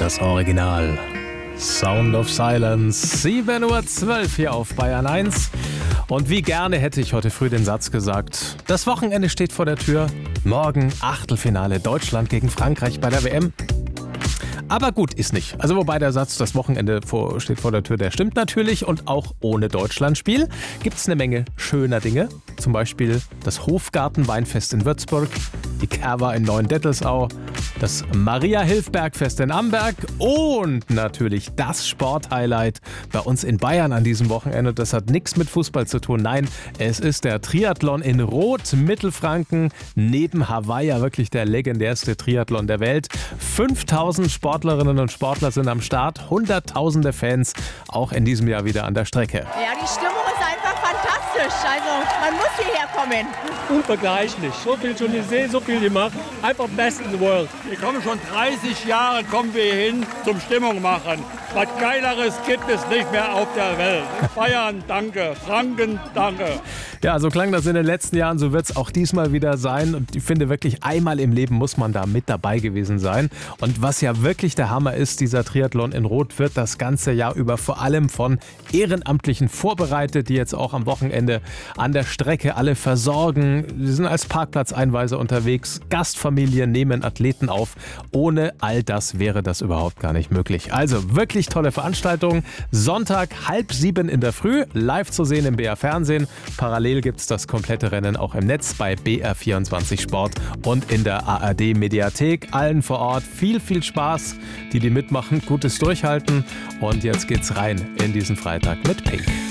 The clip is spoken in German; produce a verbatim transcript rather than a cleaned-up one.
Das Original. Sound of Silence. sieben Uhr zwölf hier auf Bayern eins. Und wie gerne hätte ich heute früh den Satz gesagt: Das Wochenende steht vor der Tür. Morgen Achtelfinale Deutschland gegen Frankreich bei der W M. Aber gut, ist nicht. Also wobei der Satz, das Wochenende vor, steht vor der Tür, der stimmt natürlich. Und auch ohne Deutschlandspiel gibt es eine Menge schöner Dinge. Zum Beispiel das Hofgarten-Weinfest in Würzburg, die Kerwa in Neuendettelsau, das Maria-Hilfberg-Fest in Amberg und natürlich das Sporthighlight bei uns in Bayern an diesem Wochenende. Das hat nichts mit Fußball zu tun. Nein, es ist der Triathlon in Roth, Mittelfranken, neben Hawaii ja wirklich der legendärste Triathlon der Welt. fünftausend Sportlerinnen und Sportler sind am Start, hunderttausende Fans auch in diesem Jahr wieder an der Strecke. Ja, die Stimmung ist einfach fantastisch. Also man muss hierher kommen. Unvergleichlich. So viel schon gesehen, so viel gemacht. Einfach best in the world. Wir kommen schon dreißig Jahre, kommen wir hin zum Stimmung machen. Was Geileres gibt es nicht mehr auf der Welt. Bayern, danke. Franken, danke. Ja, so klang das in den letzten Jahren, so wird es auch diesmal wieder sein. Und ich finde wirklich, einmal im Leben muss man da mit dabei gewesen sein. Und was ja wirklich der Hammer ist, dieser Triathlon in Roth wird das ganze Jahr über vor allem von Ehrenamtlichen vorbereitet, die jetzt auch am Wochenende an der Strecke alle versorgen. Sie sind als Parkplatzeinweiser unterwegs, Gastfamilien nehmen Athleten auf. Ohne all das wäre das überhaupt gar nicht möglich. Also wirklich tolle Veranstaltung. Sonntag halb sieben in der Früh, live zu sehen im B R Fernsehen. Parallel gibt es das komplette Rennen auch im Netz bei B R vierundzwanzig Sport und in der A R D Mediathek. Allen vor Ort viel, viel Spaß. Die, die mitmachen, gutes Durchhalten. Und jetzt geht's rein in diesen Freitag mit Pink.